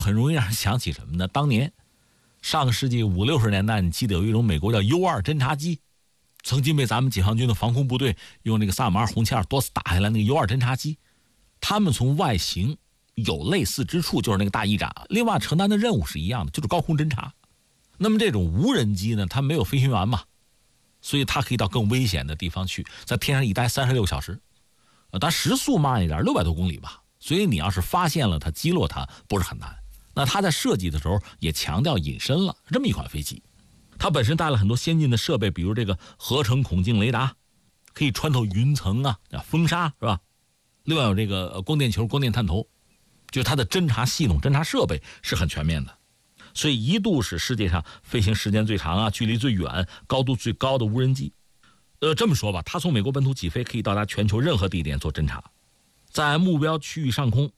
很容易让人想起什么呢？当年上个世纪50、60年代，你记得有一种美国叫 U-2 侦察机，曾经被咱们解放军的防空部队用那个萨姆2红旗2多次打下来。那个 U-2 侦察机，他们从外形有类似之处，就是那个大翼展，另外承担的任务是一样的，就是高空侦察。那么这种无人机呢，它没有飞行员嘛，所以它可以到更危险的地方去，在天上一待36小时，但时速慢一点，600多公里吧。所以你要是发现了它，击落它不是很难。那它在设计的时候也强调隐身了，这么一款飞机，它本身带了很多先进的设备，比如这个合成孔径雷达，可以穿透云层啊，风沙是吧？另外有这个光电球、光电探头，就是它的侦察系统、侦察设备是很全面的，所以一度是世界上飞行时间最长啊、距离最远、高度最高的无人机。这么说吧，它从美国本土起飞，可以到达全球任何地点做侦察，在目标区域上空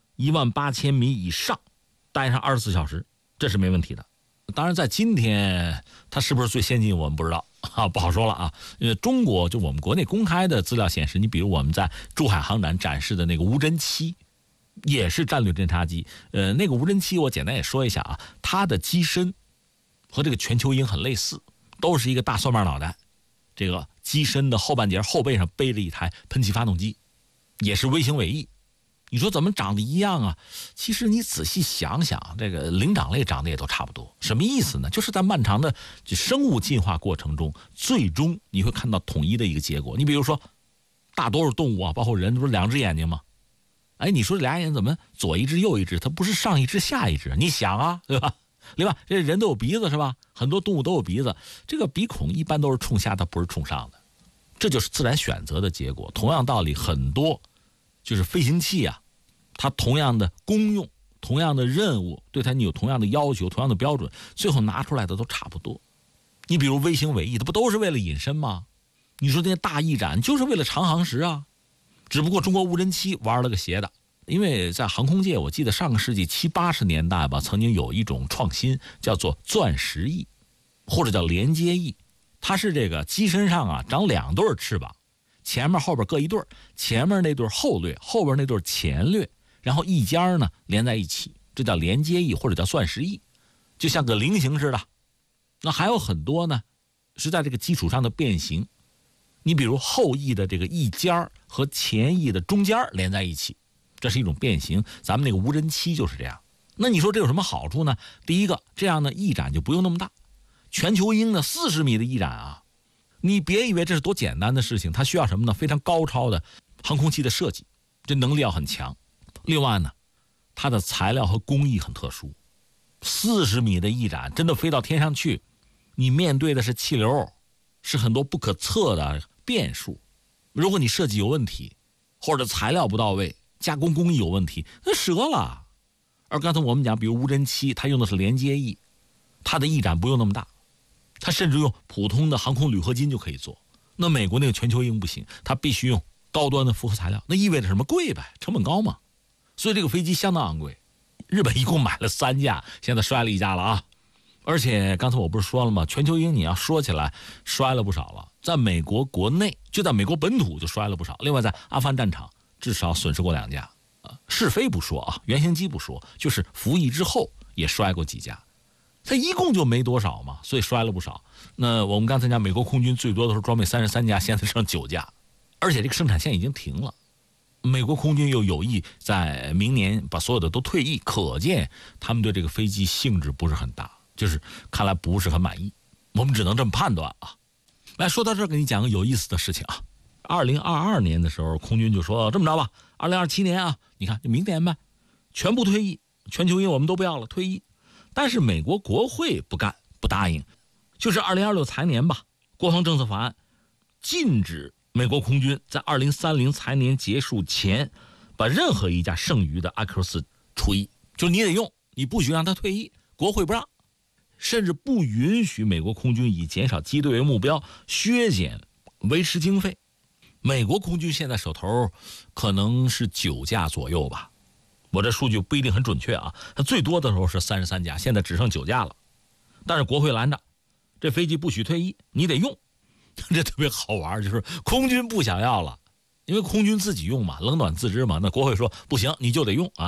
18000米以上待上24小时，这是没问题的。当然在今天它是不是最先进我们不知道不好说了啊。因为中国就我们国内公开的资料显示，你比如我们在珠海航展展示的那个无侦7也是战略侦察机。那个无侦7我简单也说一下啊，它的机身和这个全球鹰很类似，都是一个大蒜瓣脑袋，这个机身的后半截后背上背着一台喷气发动机，也是微型尾翼。你说怎么长得一样啊？其实你仔细想想，这个灵长类长得也都差不多。什么意思呢？就是在漫长的生物进化过程中，最终你会看到统一的一个结果。你比如说大多数动物啊，包括人，不是2只眼睛吗？哎，你说俩眼怎么左一只右一只，它不是上一只下一只？你想啊，对吧？另外这人都有鼻子是吧？很多动物都有鼻子，这个鼻孔一般都是冲下，它不是冲上的，这就是自然选择的结果。同样道理，很多就是飞行器啊，它同样的功用、同样的任务，对它你有同样的要求、同样的标准，最后拿出来的都差不多。你比如微型尾翼，它不都是为了隐身吗？你说那些大翼展就是为了长航时啊，只不过中国无人机玩了个邪的。因为在航空界，我记得上个世纪70、80年代吧，曾经有一种创新叫做钻石翼，或者叫连接翼。它是这个机身上啊长2对翅膀，前面后边各一对，前面那对后掠，后边那对前掠，然后翼尖呢连在一起，这叫连接翼或者叫钻石翼，就像个菱形似的。那还有很多呢是在这个基础上的变形，你比如后翼的这个翼尖和前翼的中间连在一起，这是一种变形。咱们那个无人机就是这样。那你说这有什么好处呢？第一个，这样的翼展就不用那么大。全球鹰的40米的翼展啊，你别以为这是多简单的事情，它需要什么呢？非常高超的航空器的设计，这能力要很强。另外呢，它的材料和工艺很特殊。40米的翼展真的飞到天上去，你面对的是气流，是很多不可测的变数。如果你设计有问题，或者材料不到位，加工工艺有问题，那折了。而刚才我们讲，比如无人机，它用的是连接翼，它的翼展不用那么大，它甚至用普通的航空铝合金就可以做。那美国那个全球鹰不行，它必须用高端的复合材料，那意味着什么？贵呗，成本高嘛。所以这个飞机相当昂贵。日本一共买了3架，现在摔了1架了啊。而且刚才我不是说了吗？全球鹰你要说起来摔了不少了，在美国国内，就在美国本土就摔了不少。另外在阿富汗战场至少损失过2架，试飞不说啊，原型机不说，就是服役之后也摔过几架。它一共就没多少嘛，所以摔了不少。那我们刚才讲，美国空军最多的时候装备33架，现在剩9架，而且这个生产线已经停了。美国空军又有意在明年把所有的都退役，可见他们对这个飞机兴致不是很大，就是看来不是很满意，我们只能这么判断啊。来说到这儿，给你讲个有意思的事情啊。2022年的时候，空军就说这么着吧，2027年啊，你看就明年呗，全部退役，全球鹰我们都不要了，退役。但是美国国会不干，不答应，就是2026财年吧，国防政策法案禁止美国空军在2030财年结束前把任何一架剩余的阿 Q4除役，就是你得用，你不许让他退役，国会不让，甚至不允许美国空军以减少机队为目标削减维持经费。美国空军现在手头可能是9架左右吧，我这数据不一定很准确啊，它最多的时候是33架，现在只剩9架了。但是国会拦着，这飞机不许退役，你得用。这特别好玩，就是空军不想要了，因为空军自己用嘛，冷暖自知嘛。那国会说不行，你就得用啊。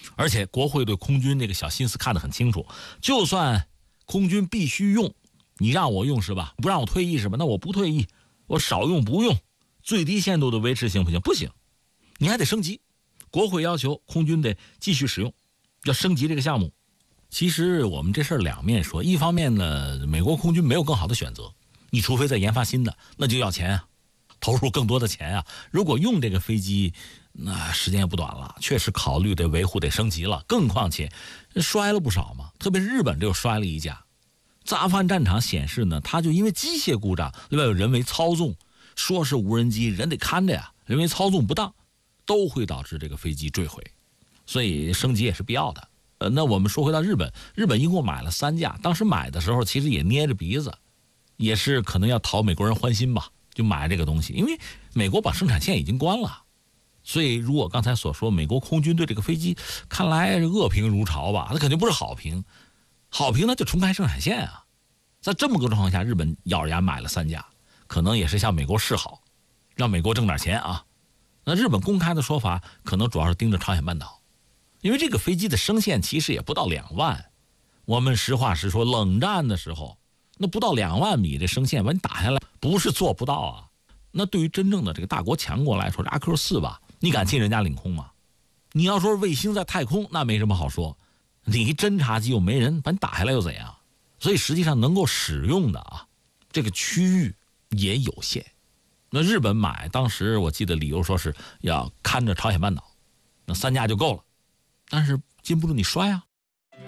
而且国会对空军这个小心思看得很清楚，就算空军必须用，你让我用是吧？不让我退役是吧？那我不退役，我少用不用，最低限度的维持行不行？不行，你还得升级。国会要求空军得继续使用，要升级这个项目。其实我们这事儿两面说，一方面呢，美国空军没有更好的选择，你除非再研发新的，那就要钱啊，投入更多的钱啊。如果用这个飞机，那时间也不短了，确实考虑得维护得升级了。更况且摔了不少嘛，特别是日本这又摔了一架。在阿富汗战场显示呢，它就因为机械故障，另外有人为操纵，说是无人机，人得看着呀，人为操纵不当，都会导致这个飞机坠毁，所以升级也是必要的。那我们说回到日本，日本一共买了3架，当时买的时候其实也捏着鼻子，也是可能要讨美国人欢心吧，就买这个东西，因为美国把生产线已经关了。所以如果刚才所说美国空军对这个飞机看来是恶评如潮吧，那肯定不是好评，好评呢就重开生产线啊。在这么个状况下，日本咬着牙买了3架，可能也是向美国示好，让美国挣点钱啊。那日本公开的说法可能主要是盯着朝鲜半岛，因为这个飞机的升限其实也不到2万，我们实话实说，冷战的时候那不到2万米这升限把你打下来不是做不到啊。那对于真正的这个大国强国来说，这阿 Q4吧，你敢进人家领空吗？你要说卫星在太空，那没什么好说，你侦察机又没人，把你打下来又怎样？所以实际上能够使用的啊，这个区域也有限。那日本买当时我记得理由说是要看着朝鲜半岛，那3架就够了，但是禁不住你摔啊。